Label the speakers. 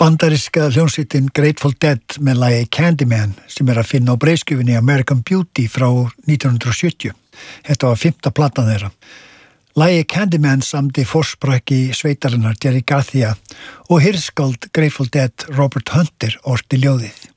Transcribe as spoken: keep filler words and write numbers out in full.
Speaker 1: Bandaríska hljómsveitin Grateful Dead með lagi Candyman sem er að finna á breiðskjöfinni American Beauty frá nítján hundrað og sjötíu. Þetta var fimmta platan þeirra. Lagi Candyman samdi forsprakki sveitarinnar Jerry Garcia og hirðskáld Grateful Dead Robert Hunter orti ljóðið.